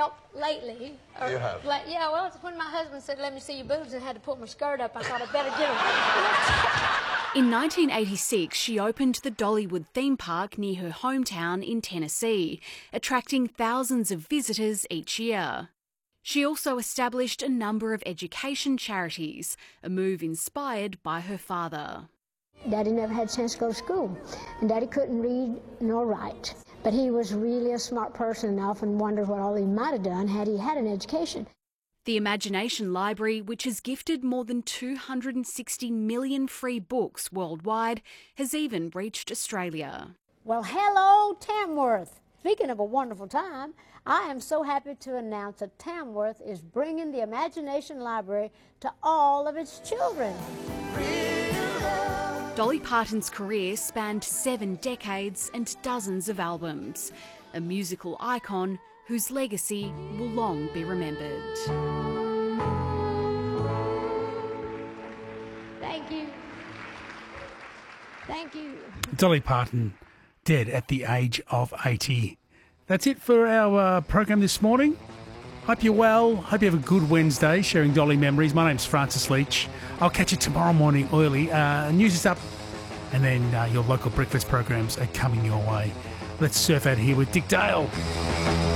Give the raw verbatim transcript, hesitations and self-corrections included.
out lately. Or, You have? Like, yeah, well, it's when my husband said, let me see your boobs, and had to pull my skirt up, I thought I'd better get them. In nineteen eighty-six, she opened the Dollywood theme park near her hometown in Tennessee, attracting thousands of visitors each year. She also established a number of education charities, a move inspired by her father. Daddy never had a chance to go to school, and Daddy couldn't read nor write. But he was really a smart person, and I often wondered what all he might have done had he had an education. The Imagination Library, which has gifted more than two hundred sixty million free books worldwide, has even reached Australia. Well, hello, Tamworth. Speaking of a wonderful time, I am so happy to announce that Tamworth is bringing the Imagination Library to all of its children. Dolly Parton's career spanned seven decades and dozens of albums, a musical icon whose legacy will long be remembered. Thank you. Thank you. Dolly Parton, dead at the age of eighty. That's it for our uh, program this morning. Hope you're well. Hope you have a good Wednesday sharing Dolly memories. My name's Francis Leach. I'll catch you tomorrow morning early. Uh, news is up, and then uh, your local breakfast programs are coming your way. Let's surf out here with Dick Dale.